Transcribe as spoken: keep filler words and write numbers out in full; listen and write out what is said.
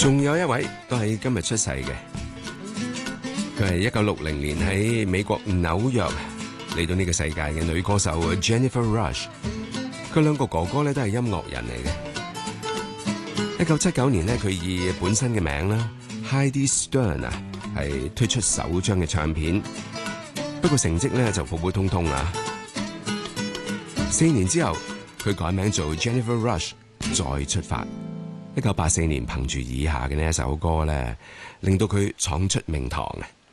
仲有一位都係今日出世嘅，佢係一九六零年喺美國紐約嚟到呢個世界嘅女歌手 Jennifer Rush。佢兩個哥哥咧都係音樂人嚟嘅。一九七九年咧，佢以本身嘅名啦 Heidi Stern 啊，係推出首張嘅唱片。不過成績咧就普普通通啦。四年之後，佢改名做 Jennifer Rush， 再出發。一九八四年憑住以下嘅呢一首歌咧，令到佢闖出名堂啊！